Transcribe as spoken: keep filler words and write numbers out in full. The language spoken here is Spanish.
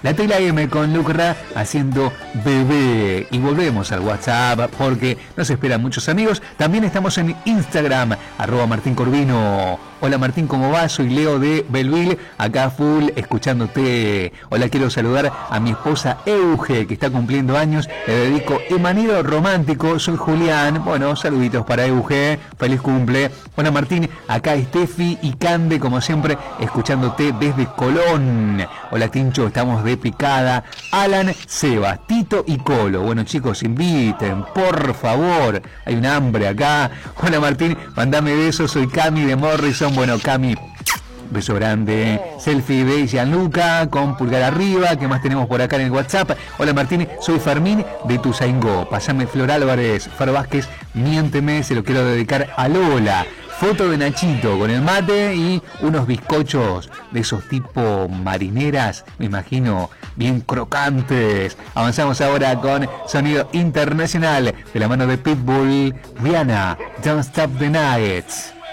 La Tela M con Lucra haciendo Bebé. Y volvemos al WhatsApp porque nos esperan muchos amigos. También estamos en Instagram, arroba Martín Corvino. Hola Martín, ¿cómo vas? Soy Leo de Belville, acá full, escuchándote. Hola, quiero saludar a mi esposa Euge, que está cumpliendo años. Le dedico Emanero Romántico. Soy Julián. Bueno, saluditos para Euge. Feliz cumple. Hola Martín, acá Steffi y Cande, como siempre, escuchándote desde Colón. Hola Tincho, estamos de picada. Alan, Seba, Tito y Colo. Bueno chicos, inviten, por favor. Hay un hambre acá. Hola Martín, mandame besos. Soy Cami de Morrison. Bueno, Cami, beso grande. Selfie de Gianluca con pulgar arriba. ¿Qué más tenemos por acá en el WhatsApp? Hola Martín, soy Fermín de Tuzaingó. Pasame Flor Álvarez. Fer Vázquez, miénteme, se lo quiero dedicar a Lola. Foto de Nachito con el mate y unos bizcochos de esos tipo marineras, me imagino, bien crocantes. Avanzamos ahora con sonido internacional de la mano de Pitbull. Rihanna, Don't Stop the Night.